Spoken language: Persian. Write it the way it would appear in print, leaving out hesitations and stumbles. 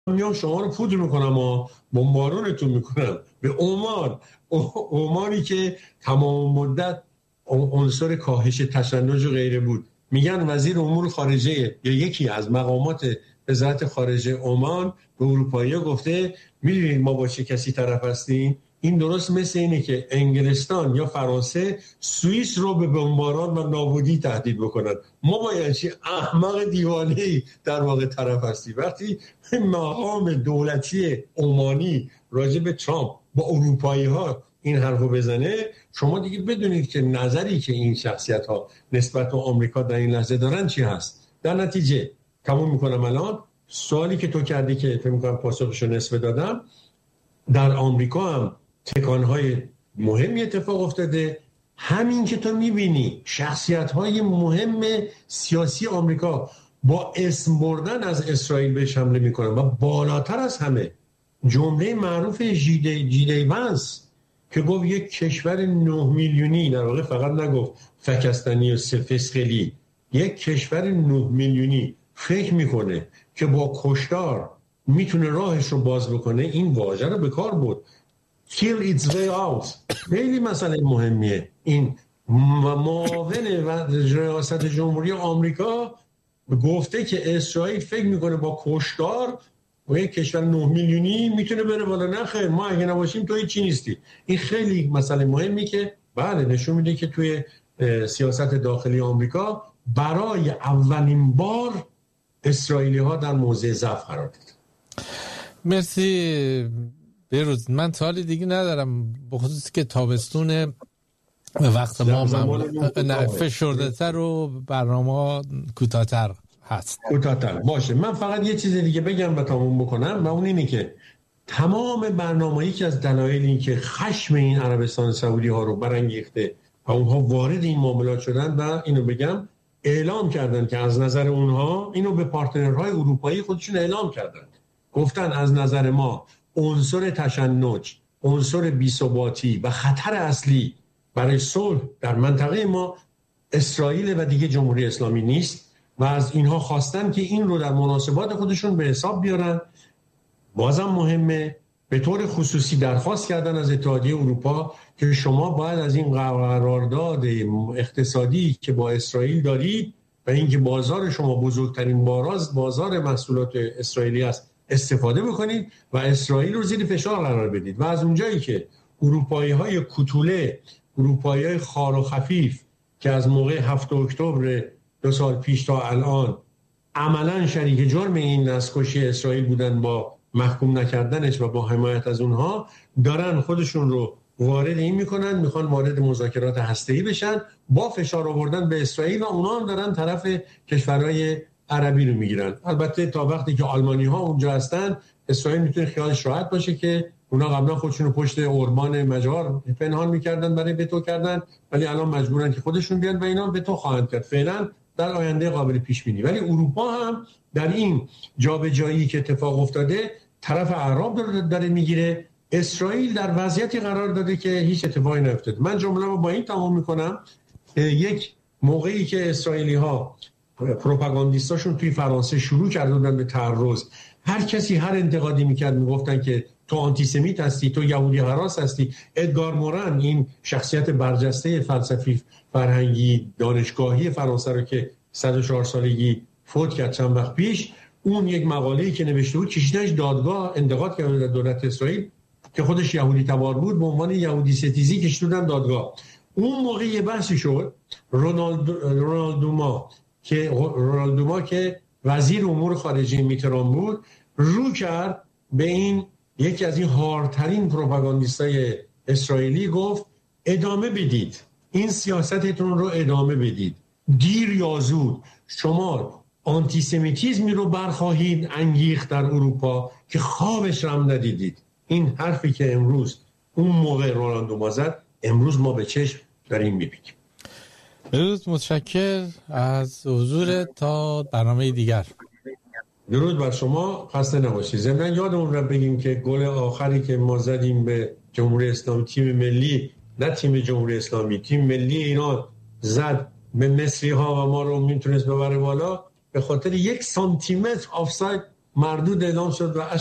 میام شما رو پودر میکنم و بمبارونتون میکنم به عمانی که تمام مدت عنصر کاهش تشنج و غیره بود. میگن وزیر امور خارجه یا یکی از مقامات وزارت خارجه عمان به اروپایی‌ها گفته میدونید ما با چه کسی طرف هستیم؟ این درست مثل اینه که انگلستان یا فرانسه سوئیس رو به بمباران و نابودی تهدید بکنن. ما باید چی احمق دیوانه‌ای در واقع طرف هستیم. وقتی مقام دولتی عمانی راجع به ترامپ با اروپایی‌ها این حرفو بزنه، شما دیگه بدونید که نظری که این شخصیت‌ها نسبت به آمریکا در این لحظه دارن چی هست. در نتیجه تموم میکنم الان سوالی که تو کردی که فکر می‌کنم پاسخشو نصف دادم. در آمریکا هم تکان‌های مهمی اتفاق افتاده. همین که تو می‌بینی شخصیت‌های مهم سیاسی آمریکا با اسم بردن از اسرائیل بهش حمله می‌کنن و بالاتر از همه جمله معروف جی ونس که گفت یک کشور 9 میلیونی، در واقع فقط نگفت فکستانی و فسقلی، یک کشور 9 میلیونی فکر میکنه که با کشتار میتونه راهش رو باز بکنه. این واژه رو به کار بود، kill its way out. خیلی مسئله مهمیه. این معاون ریاست جمهوری آمریکا گفته که اسرائیل فکر میکنه با کشتار و یک کشور 9 میلیونی میتونه بره بالا. نه خیر، ما اگه نباشیم تو هیچی نیستی. این خیلی مسئله مهمی که بله نشون میده که توی سیاست داخلی آمریکا برای اولین بار اسرائیلی ها در موضع ضعف قرار دید. مرسی بیروز. من سوالی دیگه ندارم، بخصوص که تابستون وقت ما فشرده تر و برنامه کوتاه‌تر هست. کوتاه‌تر باشه. من فقط یه چیز دیگه بگم و تموم بکنم و اون اینه که تمام برنامه‌ای که از دلایل این که خشم این عربستان سعودی ها رو برانگیخته و اونها وارد این معاملات شدن و اینو بگم اعلام کردن که از نظر اونها اینو به پارتنرهای اروپایی خودشون اعلام کردن، گفتن از نظر ما عنصر تشنج، عنصر بی‌ثباتی و خطر اصلی برای صلح در منطقه ما اسرائیل و دیگه جمهوری اسلامی نیست و از اینها خواستن که این رو در مناسبات خودشون به حساب بیارن. بازم مهمه، به طور خصوصی درخواست کردن از اتحادیه اروپا که شما باید از این قرارداد اقتصادی که با اسرائیل دارید و اینکه بازار شما بزرگترین بازار محصولات اسرائیلی است استفاده بکنید و اسرائیل رو زیر فشار قرار بدید. و از اونجایی که اروپایی‌های کوتوله، اروپایی‌های خار و خفیف که از موقع 7 اکتبر 2 سال پیش تا الان عملاً شریک جرم این نسل‌کشی اسرائیل بودن با محکوم نکردنش و با حمایت از اونها، دارن خودشون رو وارد این میکنن، میخوان وارد مذاکرات هسته‌ای بشن با فشار آوردن به اسرائیل و اونا هم دارن طرف کشورهای عربی رو میگیرن. البته تا وقتی که آلمانی‌ها اونجا هستن اسرائیل میتونه خیالش راحت باشه که اونا قبلا خودشون رو پشت اوربان مجار پنهان میکردن برای وتو کردن، ولی الان مجبورن که خودشون بیان و اینا وتو خواهند کرد فعلا در آینده قابل پیش بینی. ولی اروپا هم در این جابجایی که اتفاق افتاده طرف اعراب داره میگیره. اسرائیل در وضعیتی قرار داده که هیچ اتفاقی نیفتاده. من جمله‌مو با این تمام میکنم. یک موقعی که اسرائیلی ها پروپاگاندیستاشون توی فرانسه شروع کردن به تعرض، هر کسی هر انتقادی میکرد میگفتن که تو آنتیسمیت هستی، تو یهودی هراس هستی. ادگار مورن، این شخصیت برجسته فلسفی فرهنگی دانشگاهی فرانسه رو که 104 سالگی فوت کرد چند وقت پیش، اون یک مقاله‌ای که نوشته بود کشیدنش دادگاه، انتقاد کرد در دولت اسرائیل که خودش یهودی تبار بود، به عنوان یهودی ستیزی کشیدن دادگاه. اون موقع یه بحثی شد، رونالد دوما که وزیر امور خارجه میتران بود رو کرد به این یکی از این هارترین پروپاگاندیستای اسرائیلی، گفت ادامه بدید، این سیاستتون رو ادامه بدید، دیر یا زود شما آنتیسمیتیزمی رو برخواهید انگیخت در اروپا که خوابش رم ندیدید. این حرفی که امروز اون موقع رونالد دوما زد، امروز ما به چشم داریم میبینیم. درود، متشکر از حضور تا برنامه دیگر. درود بر شما، خسته نباشید. ضمن یادمون رو بگیم که گل آخری که ما زدیم به جمهوری اسلامی، تیم ملی، نه تیم جمهوری اسلامی، تیم ملی ایران زد به مصری ها و ما رو میتونست ببره بالا، به خاطر 1 سانتی متر آفساید مردود اعدام شد و